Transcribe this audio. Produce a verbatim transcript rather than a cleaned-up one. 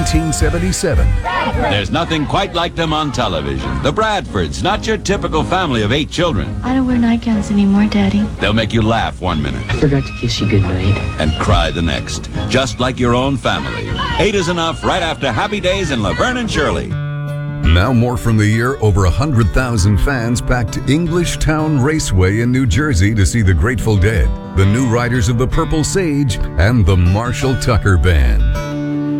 nineteen seventy-seven. There's nothing quite like them on television. The Bradfords, not your typical family of eight children. I don't wear nightgowns anymore, Daddy. They'll make you laugh one minute. I forgot to kiss you goodnight. And cry the next. Just like your own family. Eight is enough right after Happy Days in Laverne and Shirley. Now more from the year, over one hundred thousand fans packed English Town Raceway in New Jersey to see the Grateful Dead, the New Riders of the Purple Sage, and the Marshall Tucker Band.